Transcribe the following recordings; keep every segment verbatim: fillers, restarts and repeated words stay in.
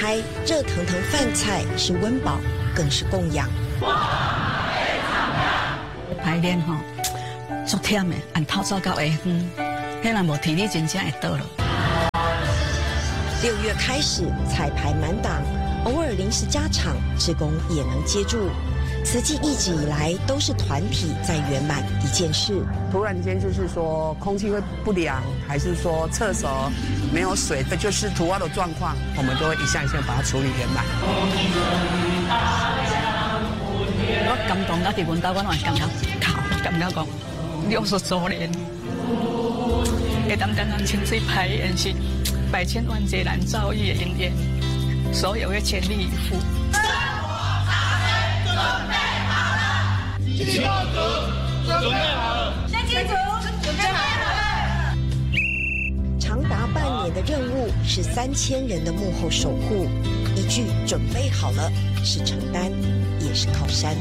开，热腾腾饭菜是温饱，更是供养。 排练吼，足忝的，按透早到下昏，迄若无体力真正会倒了。 六月开始彩排满档，偶尔临时加场，志工也能接住。慈济一直以来都是团体在圆满一件事。 突然间就是说空气会不良，还是说厕所没有水，这就是突发的状况，我们都会一项一项把它处理圆满。 我感动到伫阮兜，我嘛感觉靠，感觉讲六十周年，会当刚刚清水排演是百千万劫难遭遇的因缘，所有的全力以赴。 七号组准备好了， 先机组准备好了。 长达半年的任务是三千人的幕后守护，一句准备好了是承担，也是靠山。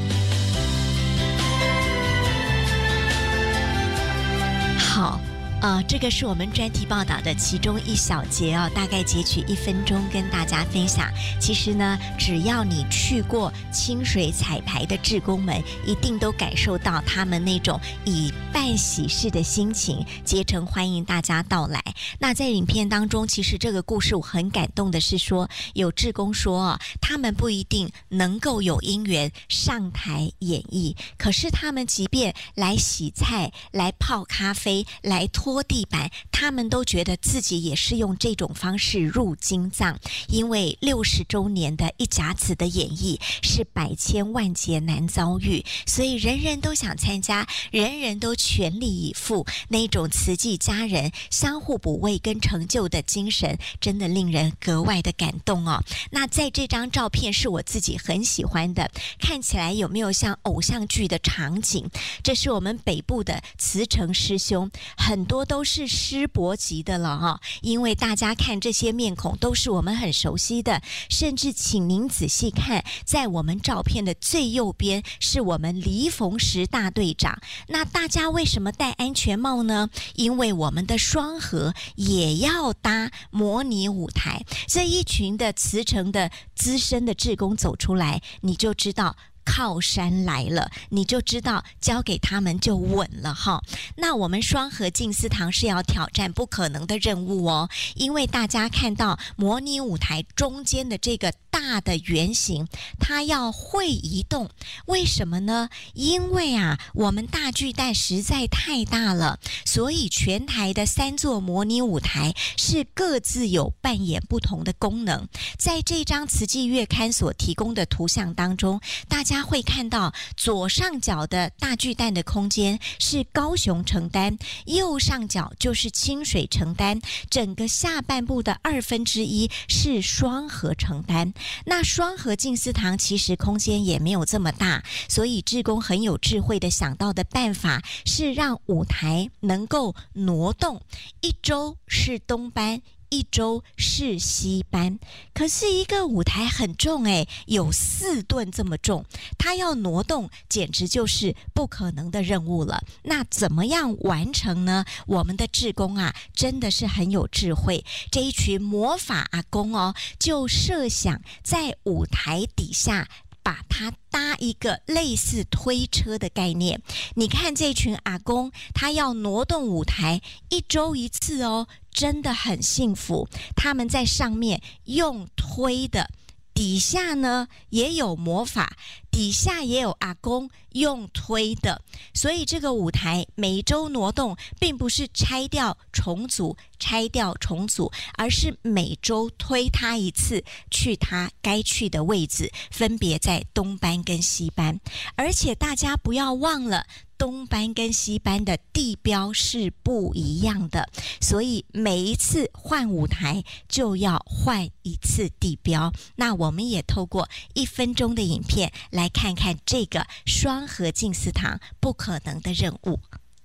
好。呃，这个是我们专题报道的其中一小节哦，大概截取一分钟跟大家分享。其实呢，只要你去过清水彩排的志工们，一定都感受到他们那种以办喜事的心情，竭诚欢迎大家到来。那在影片当中，其实这个故事我很感动的是说，有志工说啊，他们不一定能够有因缘上台演绎，可是他们即便来洗菜、来泡咖啡、来拖拖地板，他们都觉得自己也是用这种方式入经藏，因为六十周年的一甲子的演绎是百千万劫难遭遇，所以人人都想参加，人人都全力以赴，那种慈济家人相互补位跟成就的精神，真的令人格外的感动哦。那在这张照片是我自己很喜欢的，看起来有没有像偶像剧的场景？这是我们北部的慈诚师兄，很多都是师伯级的了哈、哦，因为大家看这些面孔都是我们很熟悉的，甚至请您仔细看，在我们照片的最右边是我们黎逢时大队长。那大家为什么戴安全帽呢？因为我们的双和也要搭模拟舞台，这一群的慈诚的资深的志工走出来，你就知道靠山来了，你就知道交给他们就稳了哈。那我们双和静思堂是要挑战不可能的任务哦，因为大家看到模拟舞台中间的这个大的圆形，它要会移动，为什么呢？因为啊，我们大巨蛋实在太大了，所以全台的三座模拟舞台是各自有扮演不同的功能。在这张慈济月刊所提供的图像当中，大家会看到左上角的大巨蛋的空间是高雄承担，右上角就是清水承担，整个下半部的二分之一是双和承担。那双和静思堂其实空间也没有这么大，所以志工很有智慧的想到的办法是让舞台能够挪动，一周是东班，一周是西班，可是一个舞台很重诶，有四吨这么重，它要挪动简直就是不可能的任务了。那怎么样完成呢？我们的志工啊真的是很有智慧，这一群魔法阿公哦，就设想在舞台底下把它搭一个类似推车的概念。你看这群阿公，他要挪动舞台一周一次哦，真的很幸福。他们在上面用推的，底下呢也有魔法，底下也有阿公用推的，所以这个舞台每周挪动，并不是拆掉重组拆掉重组，而是每周推它一次，去它该去的位置，分别在东班跟西班。而且大家不要忘了，东班跟西班的地标是不一样的，所以每一次换舞台就要换一次地标。那我们也透过一分钟的影片来看看这个双和静思堂不可能的任务。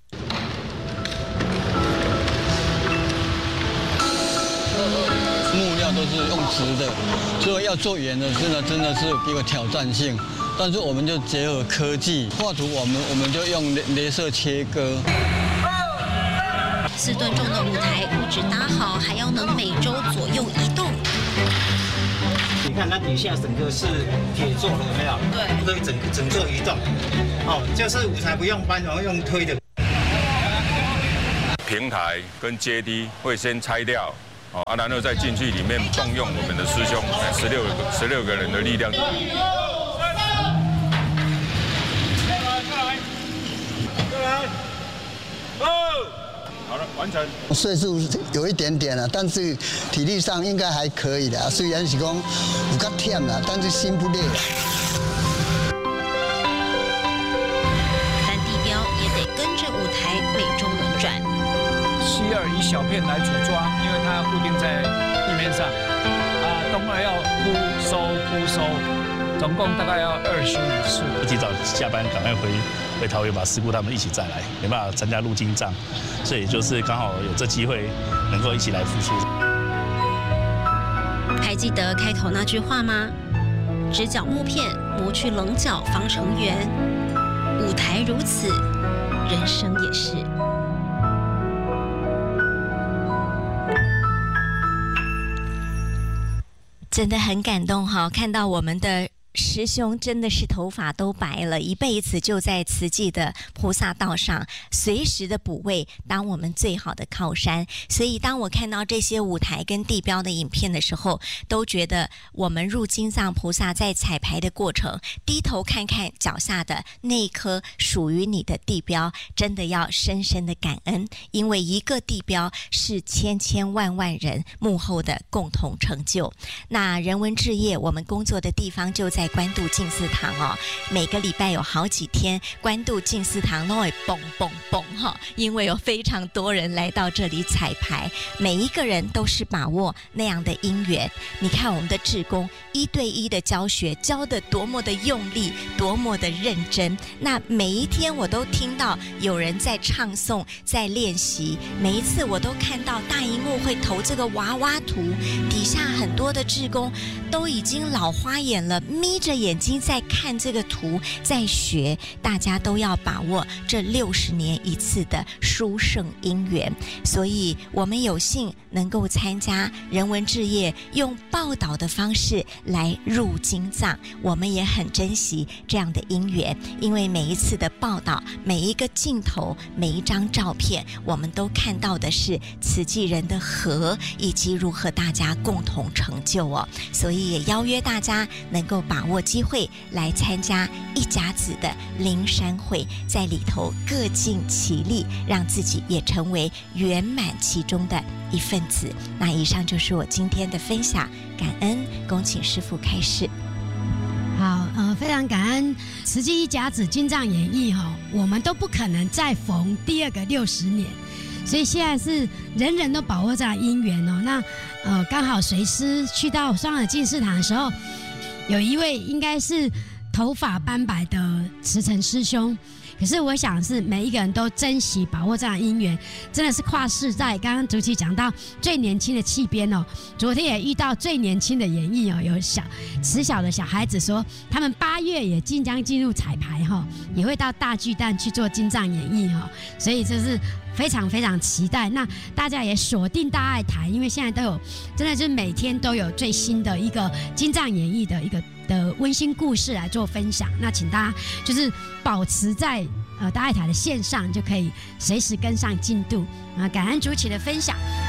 木料都是用直的，所以要做圆的，真的真的是有一个挑战性。但是我们就结合科技画图，我们我们就用雷射切割。 四吨重的舞台不止搭好，还要能每周左右移动。 看它底下整个是铁做的，有没有？对，可以整整个移动。哦，就是舞台不用搬，然后用推的。 平台跟阶梯会先拆掉，哦，啊，然后再进去里面动用我们的师兄十六个十六个人的力量。好了，完成。 岁数有一点点了，但是体力上应该还可以的。虽然是讲有较忝了，但是心不累了。 但地标也得跟着舞台美中轮转。 西二以小片来组装，因为它固定在地面上。啊，东二要铺收铺收，总共大概要二十五次。 提早下班，赶快回。回桃园把师姑他们一起再来，没办法参加入京藏，所以就是刚好有这机会能够一起来付出。 还记得开头那句话吗？直角木片磨去棱角方成圆，舞台如此，人生也是。真的很感动哈，看到我们的师兄真的是头发都白了，一辈子就在慈济的菩萨道上，随时的补位，当我们最好的靠山。所以当我看到这些舞台跟地标的影片的时候，都觉得我们入金藏菩萨在彩排的过程，低头看看脚下的那一颗属于你的地标，真的要深深的感恩，因为一个地标是千千万万人幕后的共同成就。那人文志业，我们工作的地方就在关渡静思堂哦，每个礼拜有好几天，关渡静思堂都会蹦蹦蹦哈，因为有非常多人来到这里彩排，每一个人都是把握那样的因缘。你看我们的志工一对一的教学，教得多么的用力，多么的认真。那每一天我都听到有人在唱诵，在练习，每一次我都看到大荧幕会投这个娃娃图，底下很多的志工都已经老花眼了，眯着眼睛在看这个图，在学。大家都要把握这六十年一次的殊胜因缘，所以我们有幸能够参加人文志业，用报道的方式来入金藏，我们也很珍惜这样的因缘，因为每一次的报道，每一个镜头，每一张照片，我们都看到的是慈济人的和，以及如何大家共同成就哦。所以也邀约大家能够把握机会来参加一甲子的灵山会，在里头各尽其力，让自己也成为圆满其中的一份子。那以上就是我今天的分享，感恩，恭请师父开示。 好，呃，非常感恩慈济一甲子金藏演义哈、哦，我们都不可能再逢第二个六十年，所以现在是人人都把握这样因缘哦。那呃，刚好随师去到双耳净寺堂的时候，有一位应该是头发斑白的慈诚师兄。可是我想是每一个人都珍惜把握这样的因缘，真的是跨世代。刚刚主席讲到最年轻的气编哦，昨天也遇到最年轻的演艺哦，有小慈小的小孩子说，他们八月也即将进入彩排哈、哦，也会到大巨蛋去做金藏演艺哈、哦，所以这是非常非常期待。那大家也锁定大爱台，因为现在都有，真的是每天都有最新的一个金藏演艺的一个的温馨故事来做分享。那请大家就是保持在呃大爱台的线上，就可以随时跟上进度啊。感恩主持的分享。